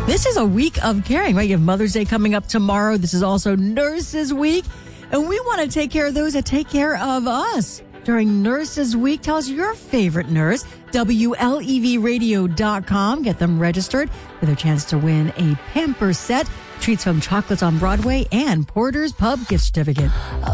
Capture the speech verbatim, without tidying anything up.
This is a week of caring, right? You have Mother's Day coming up tomorrow. This is also Nurses Week. And we want to take care of those that take care of us during Nurses Week. Tell us your favorite nurse. W L E V radio dot com. Get them registered with a chance to win a Pampers set, treats from Chocolates on Broadway, and Porter's Pub gift certificate.